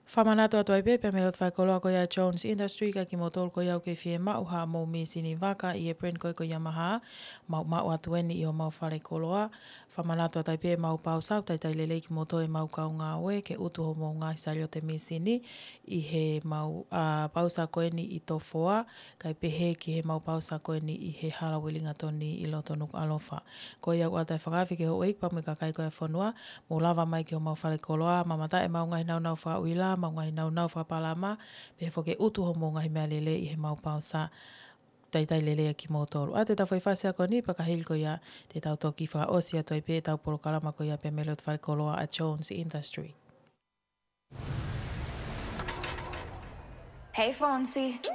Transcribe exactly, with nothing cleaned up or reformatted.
Whamanato atu ai pepe me lot whai koloa ko ia Jones Industry ka ki mo tol ko iau ke fie mau ha mo mi sini waka i e print ko ko Yamaha mau mau atu eni i o mau whare koloa. Whamanato atu ai pepe mau pau sau tai tai lele ki mo toi mau kau ngā oe ke utu ho mo ngā isario te mi sini i he mau uh, pau sa ko eni i to foa kai pehe ki he mau pau sa ko eni i he harawilinga toni i loto nuk alofa. Ko iau atai whakawhi ke ho eik pa me ka kai ko e whanua mo lava mai ki o mau whare koloa mamata e mau ngai nau nau wha uila mau ngai nau nau whapalama, pe whoke utu ho mo ngahi mea lele i he mau pausa tai tai lele a ki mo tolu. A te tau whaiwhasi ako ni, pakahil ko ia te tau toki wha osi atu ai pe tau polo kalama ko ia pe melot whai koloa a Jones Industry. Hey Fonzie.